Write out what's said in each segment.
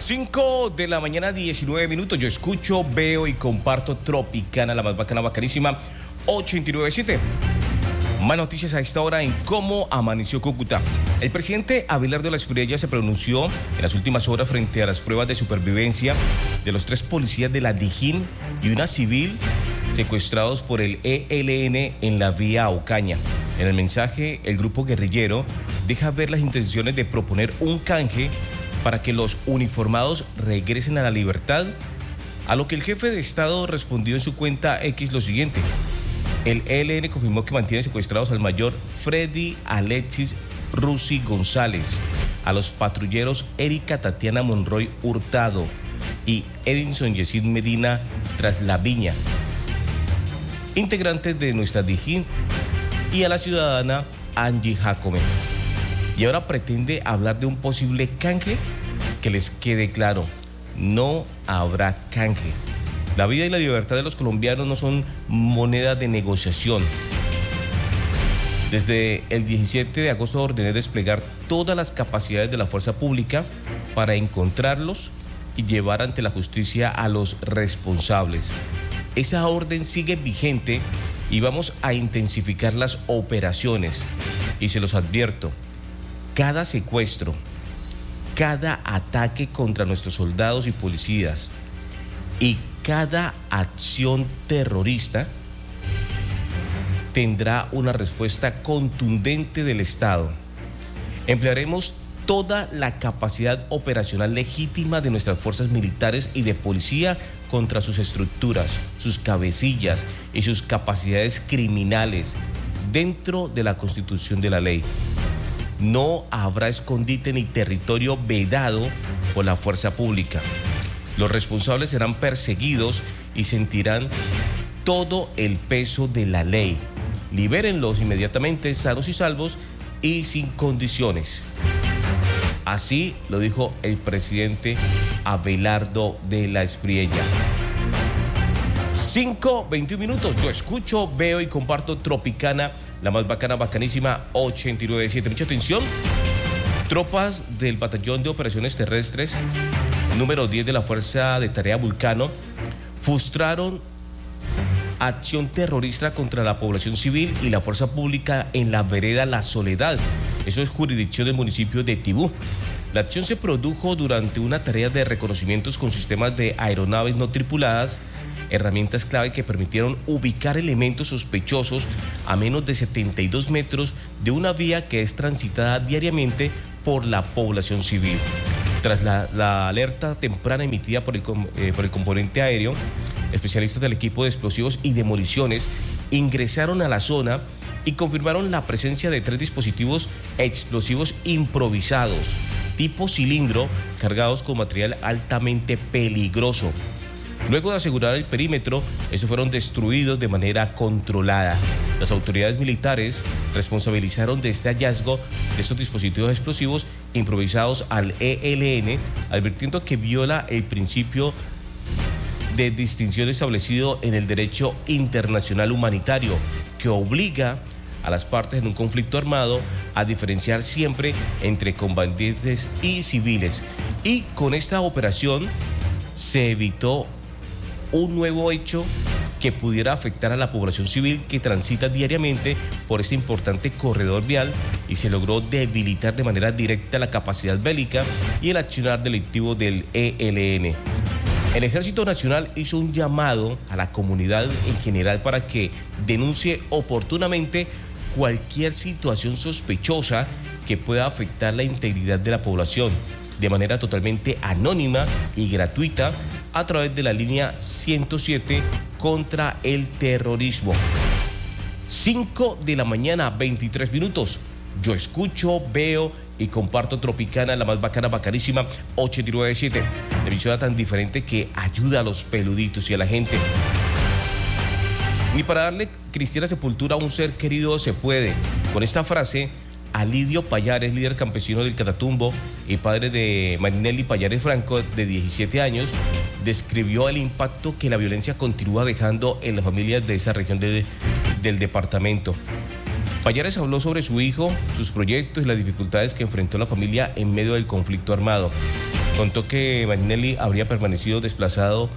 5 de la mañana, 19 minutos. Yo escucho, veo y comparto Tropicana, la más bacana, bacanísima, 89.7. Más noticias a esta hora en cómo amaneció Cúcuta. El presidente Abelardo Espriella se pronunció en las últimas horas frente a las pruebas de supervivencia de los 3 policías de la Dijín y una civil secuestrados por el ELN en la vía Ocaña. En el mensaje, el grupo guerrillero deja ver las intenciones de proponer un canje para que los uniformados regresen a la libertad, a lo que el jefe de Estado respondió en su cuenta X lo siguiente: el ELN confirmó que mantiene secuestrados al mayor Freddy Alexis Rusi González, a los patrulleros Erika Tatiana Monroy Hurtado y Edinson Yesid Medina Traslaviña, integrantes de nuestra Dijín, y a la ciudadana Angie Jacome. Y ahora pretende hablar de un posible canje. Que les quede claro, no habrá canje. La vida y la libertad de los colombianos no son moneda de negociación. Desde el 17 de agosto ordené desplegar todas las capacidades de la fuerza pública para encontrarlos y llevar ante la justicia a los responsables. Esa orden sigue vigente y vamos a intensificar las operaciones. Y se los advierto, cada secuestro, cada ataque contra nuestros soldados y policías y cada acción terrorista tendrá una respuesta contundente del Estado. Emplearemos toda la capacidad operacional legítima de nuestras fuerzas militares y de policía contra sus estructuras, sus cabecillas y sus capacidades criminales dentro de la Constitución de la ley. No habrá escondite ni territorio vedado por la fuerza pública. Los responsables serán perseguidos y sentirán todo el peso de la ley. Libérenlos inmediatamente, sanos y salvos y sin condiciones. Así lo dijo el presidente Abelardo Espriella. 5:21 minutos. Yo escucho, veo y comparto Tropicana, la más bacana, bacanísima, 89.7. Mucha atención. Tropas del Batallón de Operaciones Terrestres, número 10 de la Fuerza de Tarea Vulcano, frustraron acción terrorista contra la población civil y la fuerza pública en la vereda La Soledad. Eso es jurisdicción del municipio de Tibú. La acción se produjo durante una tarea de reconocimientos con sistemas de aeronaves no tripuladas, herramientas clave que permitieron ubicar elementos sospechosos a menos de 72 metros de una vía que es transitada diariamente por la población civil. Tras la alerta temprana emitida por el componente aéreo, especialistas del equipo de explosivos y demoliciones ingresaron a la zona y confirmaron la presencia de 3 dispositivos explosivos improvisados, tipo cilindro, cargados con material altamente peligroso. Luego de asegurar el perímetro, estos fueron destruidos de manera controlada. Las autoridades militares responsabilizaron de este hallazgo de estos dispositivos explosivos improvisados al ELN, advirtiendo que viola el principio de distinción establecido en el derecho internacional humanitario, que obliga a las partes en un conflicto armado a diferenciar siempre entre combatientes y civiles. Y con esta operación se evitó un nuevo hecho que pudiera afectar a la población civil que transita diariamente por este importante corredor vial, y se logró debilitar de manera directa la capacidad bélica y el accionar delictivo del ELN. El Ejército Nacional hizo un llamado a la comunidad en general para que denuncie oportunamente cualquier situación sospechosa que pueda afectar la integridad de la población, de manera totalmente anónima y gratuita, a través de la línea 107 contra el terrorismo. 5 de la mañana, 23 minutos. Yo escucho, veo y comparto Tropicana, la más bacana, bacanísima, 89.7. La emisora tan diferente que ayuda a los peluditos y a la gente. Ni para darle cristiana sepultura a un ser querido se puede. Con esta frase, Alidio Payares, líder campesino del Catatumbo y padre de Marinelli Payares Franco, de 17 años, describió el impacto que la violencia continúa dejando en las familias de esa región del departamento. Payares habló sobre su hijo, sus proyectos y las dificultades que enfrentó la familia en medio del conflicto armado. Contó que Marinelli habría permanecido desplazado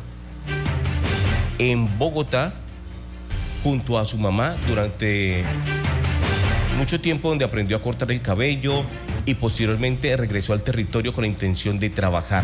en Bogotá junto a su mamá durante mucho tiempo, donde aprendió a cortar el cabello y posteriormente regresó al territorio con la intención de trabajar.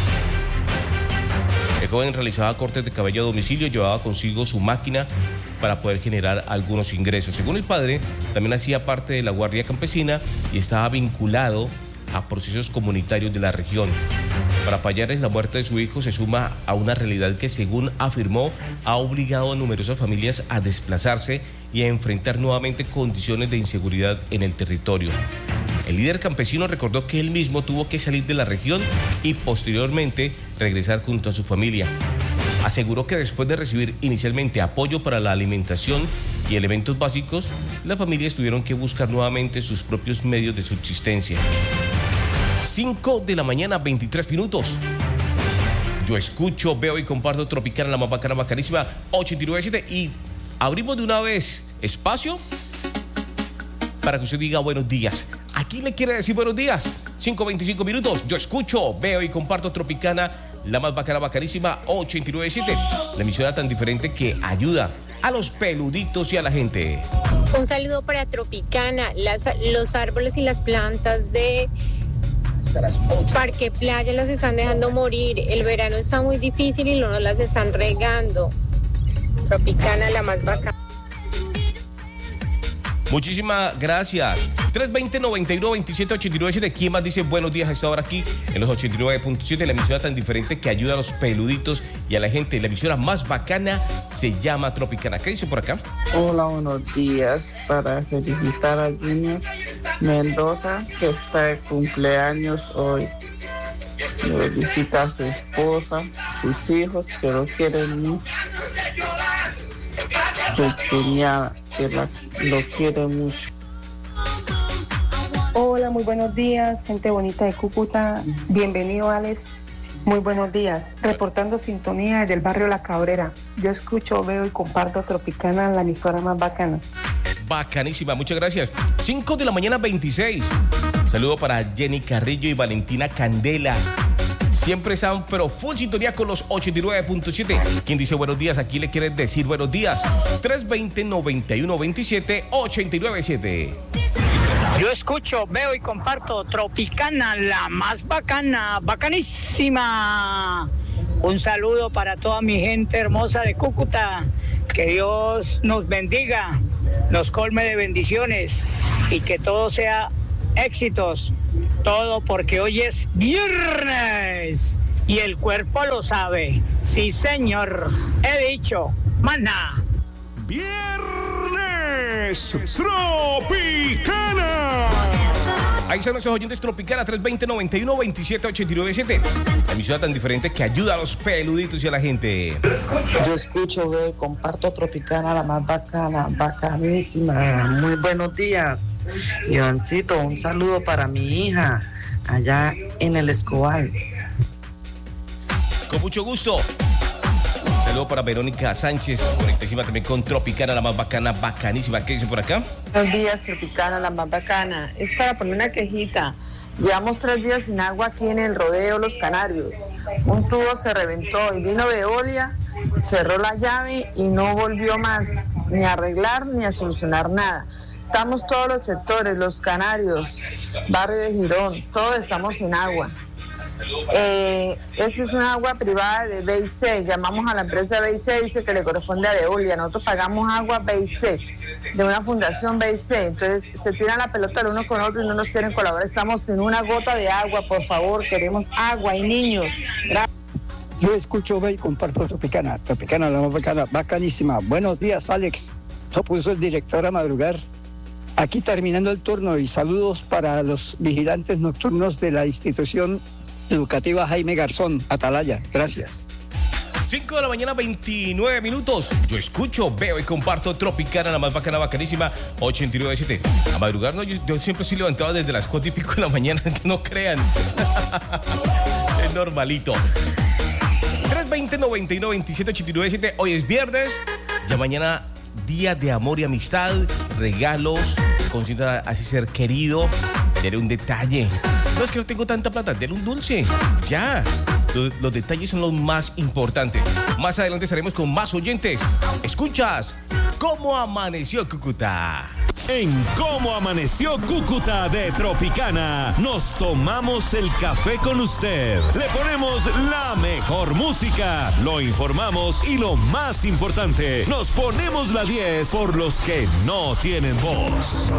El joven realizaba cortes de cabello a domicilio y llevaba consigo su máquina para poder generar algunos ingresos. Según el padre, también hacía parte de la Guardia Campesina y estaba vinculado a procesos comunitarios de la región. Para Pallares, la muerte de su hijo se suma a una realidad que, según afirmó, ha obligado a numerosas familias a desplazarse y a enfrentar nuevamente condiciones de inseguridad en el territorio. El líder campesino recordó que él mismo tuvo que salir de la región y posteriormente regresar junto a su familia. Aseguró que después de recibir inicialmente apoyo para la alimentación y elementos básicos, las familias tuvieron que buscar nuevamente sus propios medios de subsistencia. 5 de la mañana, 23 minutos. Yo escucho, veo y comparto Tropicana, la más bacana, bacanísima, 89.7, y abrimos de una vez espacio para que usted diga buenos días. Aquí le quiere decir buenos días. 5:25 minutos. Yo escucho, veo y comparto Tropicana, la más bacana, bacanísima, 89.7. La emisora tan diferente que ayuda a los peluditos y a la gente. Un saludo para Tropicana, los árboles y las plantas de Parque Playa las están dejando morir. El verano está muy difícil y no las están regando. Tropicana, la más bacana. Muchísimas gracias. 320-91-27-89.7. ¿Quién más dice buenos días a esta hora aquí en los 89.7? La emisora tan diferente que ayuda a los peluditos y a la gente. La emisora más bacana se llama Tropicana. ¿Qué dice por acá? Hola, buenos días. Para felicitar a Junior Mendoza, que está de cumpleaños hoy. Le visita a su esposa, sus hijos, que lo quieren mucho. Su cuñada, que lo quiere mucho. Hola, muy buenos días, gente bonita de Cúcuta. Bienvenido, Alex. Muy buenos días. Reportando sintonía desde el barrio La Cabrera. Yo escucho, veo y comparto Tropicana, la emisora más bacana. Bacanísima, muchas gracias. 5 de la mañana, 26. Saludo para Jenny Carrillo y Valentina Candela. Siempre están, pero full sintonía con los 89.7. ¿Quién dice buenos días? Aquí le quieren decir buenos días. 320-91-27-89.7. Yo escucho, veo y comparto Tropicana, la más bacana, bacanísima. Un saludo para toda mi gente hermosa de Cúcuta. Que Dios nos bendiga, nos colme de bendiciones y que todo sea éxitos. Todo porque hoy es viernes y el cuerpo lo sabe. Sí, señor. He dicho, mana. Viernes Tropicana. Ahí están nuestros oyentes Tropicana, 320-91-27-89.7. La emisora tan diferente que ayuda a los peluditos y a la gente. Yo escucho, veo y comparto Tropicana, la más bacana, bacanísima. Muy buenos días. Ivancito, un saludo para mi hija allá en el Escobal. Con mucho gusto. Saludo para Verónica Sánchez, conectísima también con Tropicana, la más bacana, bacanísima. ¿Qué dicen por acá? Buenos días, Tropicana, la más bacana. Es para poner una quejita. Llevamos 3 días sin agua aquí en el rodeo Los Canarios. Un tubo se reventó y vino Veolia, cerró la llave y no volvió más ni a arreglar ni a solucionar nada. Estamos todos los sectores, Los Canarios, barrio de Girón, todos estamos sin agua. Esta es una agua privada de B&C. Llamamos a la empresa B&C, dice que le corresponde a Veolia. Nosotros pagamos agua B&C, de una fundación B&C. Entonces se tiran la pelota el uno con otro y no nos quieren colaborar. Estamos sin una gota de agua, por favor, queremos agua y niños. Gracias. Yo escucho, ve y comparto Tropicana, la más bacana, bacanísima. Buenos días, Alex. Yo puso el director a madrugar. Aquí terminando el turno y saludos para los vigilantes nocturnos de la institución educativa Jaime Garzón, Atalaya. Gracias. 5 de la mañana, 29 minutos. Yo escucho, veo y comparto Tropicana, la más bacana, bacanísima, 89.7. A madrugar, no, yo siempre estoy levantado desde las 4:00 de la mañana, no crean. Es normalito. 320-91-27-89.7. Hoy es viernes, ya mañana día de amor y amistad, regalos, consienta así ser querido, daré un detalle No, es que no tengo tanta plata, denle un dulce. Ya. Los detalles son los más importantes. Más adelante estaremos con más oyentes. Escuchas ¿Cómo amaneció Cúcuta? En Cómo Amaneció Cúcuta de Tropicana, nos tomamos el café con usted. Le ponemos la mejor música, lo informamos y lo más importante, nos ponemos la 10 por los que no tienen voz.